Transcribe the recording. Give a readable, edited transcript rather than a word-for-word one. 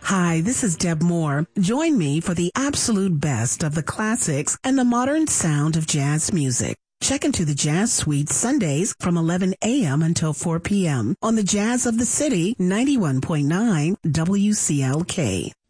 Hi, this is Deb Moore. Join me for the absolute best of the classics and the modern sound of jazz music. Check into the Jazz Suite Sundays from 11 a.m. until 4 p.m. on the Jazz of the City 91.9 WCLK.